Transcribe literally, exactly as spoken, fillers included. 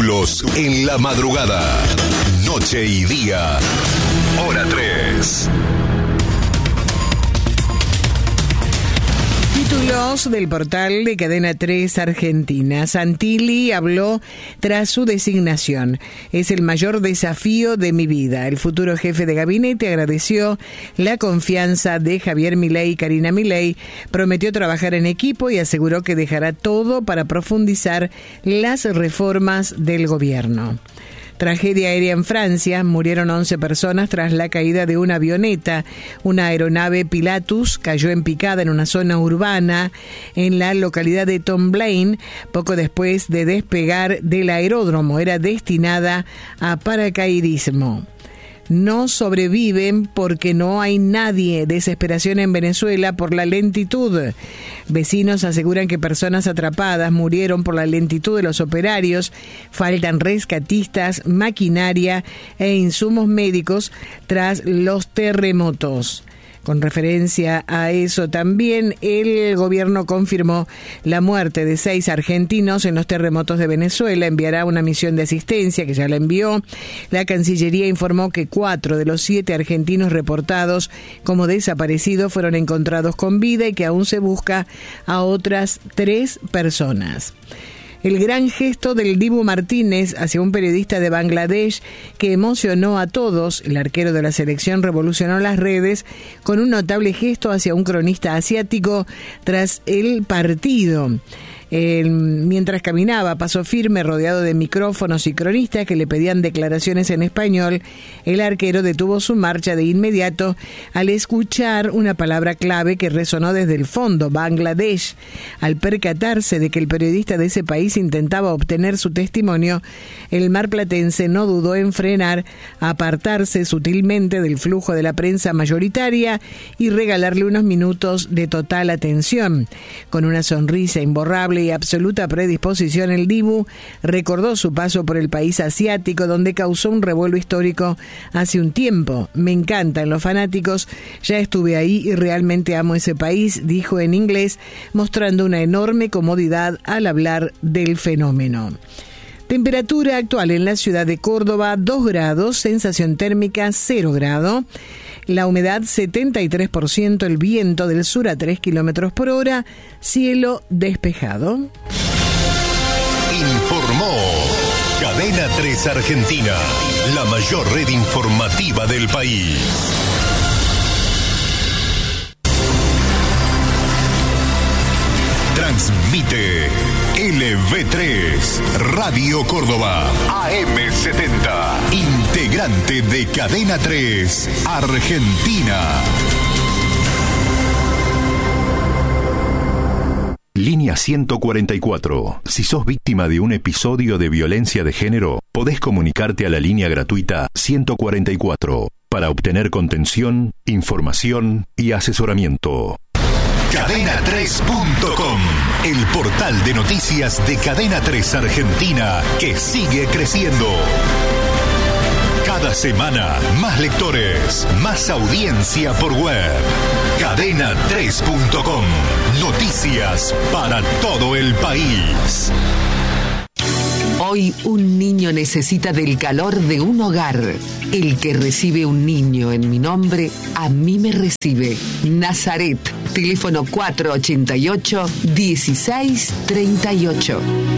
Títulos en la madrugada. Noche y día. Hora tres. Títulos del portal de Cadena tres Argentina. Santilli habló tras su designación. Es el mayor desafío de mi vida. El futuro jefe de gabinete agradeció la confianza de Javier Milei y Karina Milei, prometió trabajar en equipo y aseguró que dejará todo para profundizar las reformas del gobierno. Tragedia aérea en Francia. Murieron once personas tras la caída de una avioneta. Una aeronave Pilatus cayó en picada en una zona urbana en la localidad de Tomblain poco después de despegar del aeródromo. Era destinada a paracaidismo. No sobreviven porque no hay nadie. Desesperación en Venezuela por la lentitud. Vecinos aseguran que personas atrapadas murieron por la lentitud de los operarios. Faltan rescatistas, maquinaria e insumos médicos tras los terremotos. Con referencia a eso también, el gobierno confirmó la muerte de seis argentinos en los terremotos de Venezuela. Enviará una misión de asistencia que ya la envió. La Cancillería informó que cuatro de los siete argentinos reportados como desaparecidos fueron encontrados con vida y que aún se busca a otras tres personas. El gran gesto del Dibu Martínez hacia un periodista de Bangladesh que emocionó a todos. El arquero de la selección revolucionó las redes con un notable gesto hacia un cronista asiático tras el partido. El, mientras caminaba, paso firme, rodeado de micrófonos y cronistas que le pedían declaraciones en español, el arquero detuvo su marcha de inmediato al escuchar una palabra clave que resonó desde el fondo, Bangladesh. Al percatarse de que el periodista de ese país intentaba obtener su testimonio, el marplatense no dudó en frenar, apartarse sutilmente del flujo de la prensa mayoritaria y regalarle unos minutos de total atención. Con una sonrisa imborrable y absoluta predisposición, el Dibu recordó su paso por el país asiático donde causó un revuelo histórico hace un tiempo. Me encantan los fanáticos, ya estuve ahí y realmente amo ese país, dijo en inglés, mostrando una enorme comodidad al hablar del fenómeno. Temperatura actual en la ciudad de Córdoba, dos grados, sensación térmica cero grado. La humedad setenta y tres por ciento, el viento del sur a tres kilómetros por hora, cielo despejado. Informó Cadena tres Argentina, la mayor red informativa del país. Transmite L V tres, Radio Córdoba, A M setenta, integrante de Cadena tres Argentina. Línea ciento cuarenta y cuatro. Si sos víctima de un episodio de violencia de género, podés comunicarte a la línea gratuita ciento cuarenta y cuatro para obtener contención, información y asesoramiento. cadena tres punto com, el portal de noticias de Cadena tres Argentina que sigue creciendo. Cada semana, más lectores, más audiencia por web. cadena tres punto com, noticias para todo el país. Hoy un niño necesita del calor de un hogar. El que recibe un niño en mi nombre, a mí me recibe. Nazaret, teléfono cuatro ochenta y ocho, dieciséis treinta y ocho.